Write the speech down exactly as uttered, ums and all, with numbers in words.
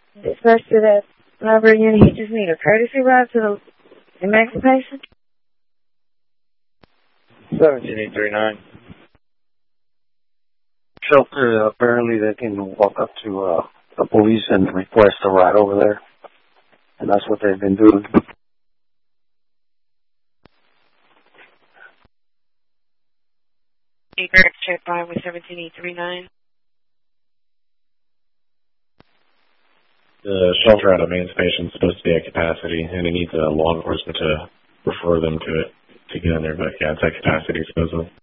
Dispatch to that library unit. You just need a courtesy ride to the emancipation? seventeen eight three nine. Shelter, uh, apparently they can walk up to uh, the police and request a ride over there. And that's what they've been doing. Check by with seventeen eight three nine. The shelter at Emancipation is supposed to be at capacity, and it needs uh, law enforcement to refer them to it to get in there. But yeah, it's at capacity, supposedly.